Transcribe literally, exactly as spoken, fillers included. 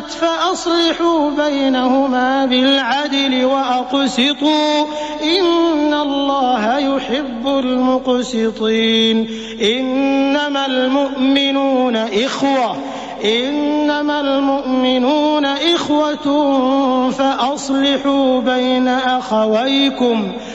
فسدت فأصلحوا بينهما بالعدل وأقسطوا إن الله يحب المقسطين إنما المؤمنون إخوة إنما المؤمنون إخوة فأصلحوا بين أخويكم